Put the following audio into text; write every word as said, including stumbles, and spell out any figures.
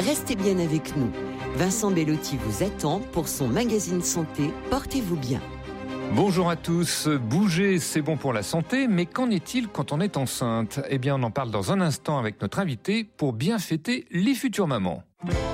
Restez bien avec nous. Vincent Bellotti vous attend pour son magazine santé. Portez-vous bien. Bonjour à tous. Bouger, c'est bon pour la santé, mais qu'en est-il quand on est enceinte ? Eh bien, on en parle dans un instant avec notre invité pour bien fêter les futures mamans.